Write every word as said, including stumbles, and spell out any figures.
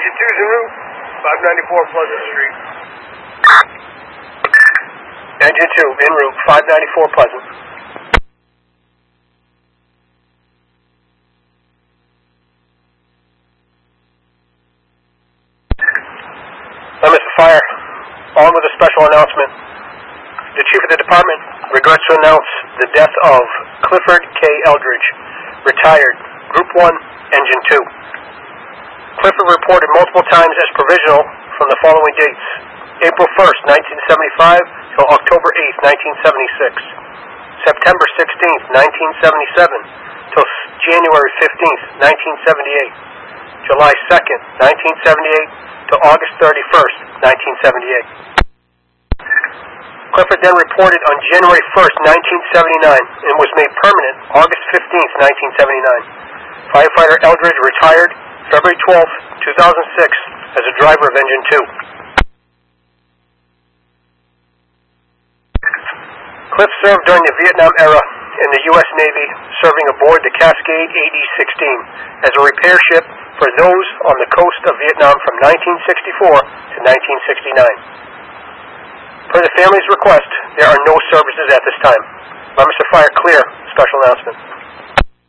Engine two's en route, five ninety-four Pleasant Street. Engine two, en route, five ninety-four Pleasant. Members of fire, on with a special announcement. The Chief of the Department regrets to announce the death of Clifford K. Eldridge, retired, Group one, Engine two. Clifford reported multiple times as provisional from the following dates: April first, nineteen seventy-five till October eighth, nineteen seventy-six. September sixteenth, nineteen seventy-seven till January fifteenth, nineteen seventy-eight. July second, nineteen seventy-eight till August thirty-first, nineteen seventy-eight. Clifford then reported on January first, nineteen seventy-nine and was made permanent August fifteenth, nineteen seventy-nine. Firefighter Eldridge retired February twelfth, two thousand six as a driver of Engine two. Cliff served during the Vietnam era in the U S Navy, serving aboard the Cascade A D sixteen as a repair ship for those on the coast of Vietnam from nineteen sixty-four to nineteen sixty-nine. Per the family's request, there are no services at this time. Members of Fire clear. Special announcement.